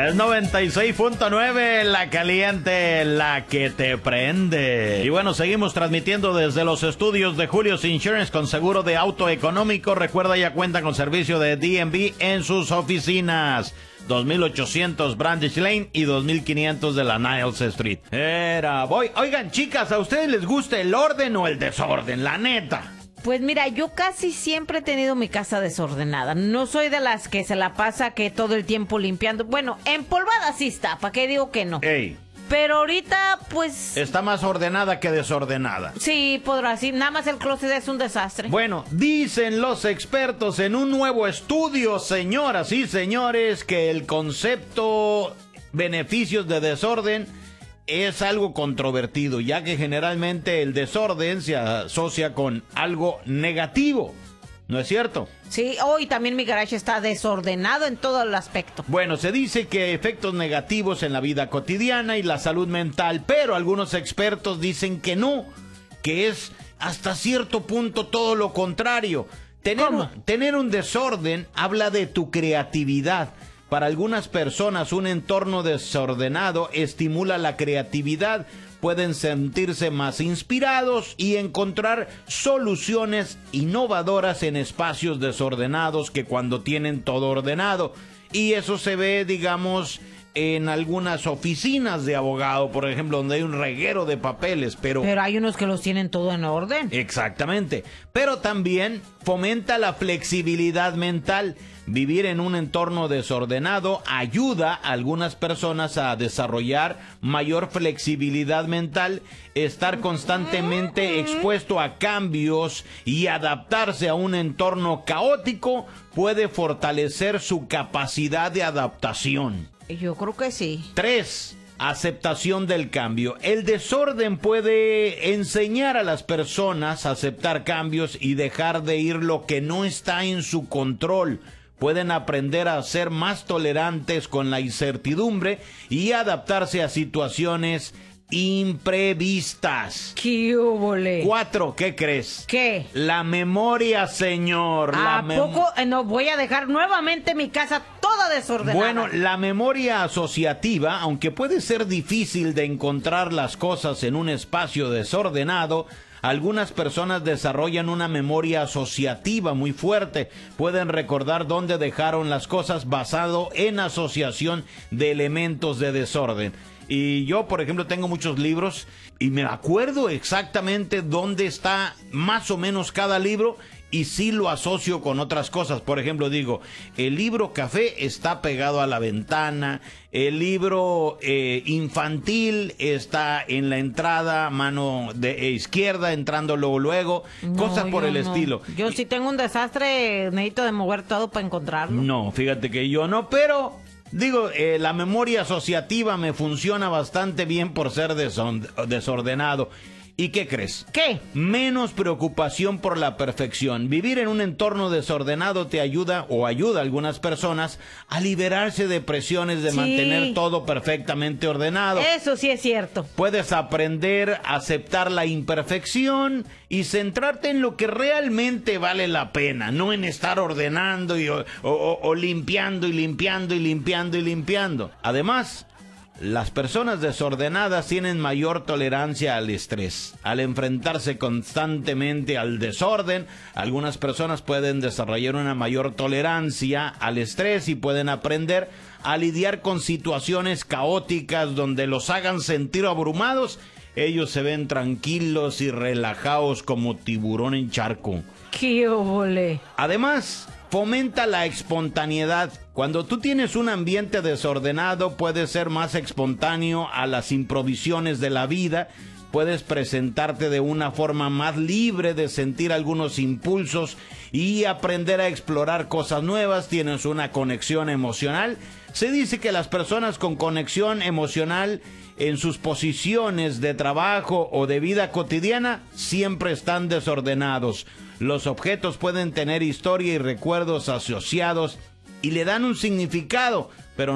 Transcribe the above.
Es 96.9, la caliente, la que te prende. Y bueno, seguimos transmitiendo desde los estudios de Julio's Insurance con seguro de auto económico. Recuerda, ya cuenta con servicio de DMV en sus oficinas. 2800 Brandish Lane y 2500 de la Niles Street. Oigan, chicas, ¿a ustedes les gusta el orden o el desorden? La neta. Pues mira, yo casi siempre he tenido mi casa desordenada. No soy de las que se la pasa que todo el tiempo limpiando. Bueno, empolvada sí está, ¿para qué digo que no? Ey. Pero ahorita, pues... Está más ordenada que desordenada. Sí, podrá decir, nada más el closet es un desastre. Bueno, dicen los expertos en un nuevo estudio, señoras y señores, que el concepto beneficios de desorden es algo controvertido, ya que generalmente el desorden se asocia con algo negativo. ¿No es cierto? Sí, hoy también mi garage está desordenado en todo el aspecto. Bueno, se dice que efectos negativos en la vida cotidiana y la salud mental, pero algunos expertos dicen que no, que es hasta cierto punto todo lo contrario. Tener un desorden habla de tu creatividad. Para algunas personas, un entorno desordenado estimula la creatividad. Pueden sentirse más inspirados y encontrar soluciones innovadoras en espacios desordenados que cuando tienen todo ordenado. Y eso se ve, digamos, en algunas oficinas de abogado, por ejemplo, donde hay un reguero de papeles, pero hay unos que los tienen todo en orden. Exactamente. Pero también fomenta la flexibilidad mental. Vivir en un entorno desordenado ayuda a algunas personas a desarrollar mayor flexibilidad mental, estar constantemente expuesto a cambios y adaptarse a un entorno caótico puede fortalecer su capacidad de adaptación. Yo creo que sí. 3. Aceptación del cambio. El desorden puede enseñar a las personas a aceptar cambios y dejar de ir lo que no está en su control. Pueden aprender a ser más tolerantes con la incertidumbre y adaptarse a situaciones imprevistas. ¡Qué húbole! 4, ¿qué crees? ¿Qué? La memoria, señor. ¿A poco no voy a dejar nuevamente mi casa toda desordenada? Bueno, la memoria asociativa, aunque puede ser difícil de encontrar las cosas en un espacio desordenado, algunas personas desarrollan una memoria asociativa muy fuerte. Pueden recordar dónde dejaron las cosas basado en asociación de elementos de desorden. Y yo, por ejemplo, tengo muchos libros y me acuerdo exactamente dónde está más o menos cada libro y sí lo asocio con otras cosas. Por ejemplo, digo, el libro café está pegado a la ventana, el libro infantil está en la entrada, mano izquierda, entrando luego, cosas por el estilo. Yo si tengo un desastre, necesito de mover todo para encontrarlo. No, fíjate que yo no, pero... Digo, la memoria asociativa me funciona bastante bien por ser desordenado. ¿Y qué crees? ¿Qué? Menos preocupación por la perfección. Vivir en un entorno desordenado te ayuda, o ayuda a algunas personas, a liberarse de presiones de mantener todo perfectamente ordenado. Eso sí es cierto. Puedes aprender a aceptar la imperfección y centrarte en lo que realmente vale la pena, no en estar ordenando o limpiando y limpiando y limpiando y limpiando. Además, las personas desordenadas tienen mayor tolerancia al estrés. Al enfrentarse constantemente al desorden, algunas personas pueden desarrollar una mayor tolerancia al estrés y pueden aprender a lidiar con situaciones caóticas donde los hagan sentir abrumados. Ellos se ven tranquilos y relajados como tiburón en charco. ¡Qué óvole! Además, fomenta la espontaneidad. Cuando tú tienes un ambiente desordenado, puedes ser más espontáneo a las improvisaciones de la vida. Puedes presentarte de una forma más libre de sentir algunos impulsos y aprender a explorar cosas nuevas. Tienes una conexión emocional. Se dice que las personas con conexión emocional en sus posiciones de trabajo o de vida cotidiana siempre están desordenados. Los objetos pueden tener historia y recuerdos asociados y le dan un significado.